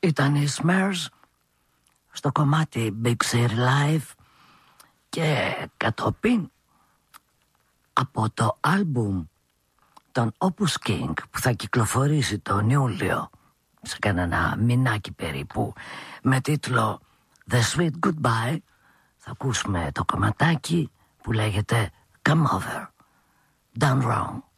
Ήταν οι Smurfs στο κομμάτι Big City Life και κατόπιν από το άλμπουμ των Opus King που θα κυκλοφορήσει τον Ιούλιο σε κανένα μηνάκι περίπου με τίτλο The Sweet Goodbye, θα ακούσουμε το κομματάκι που λέγεται Come Over, Done Wrong.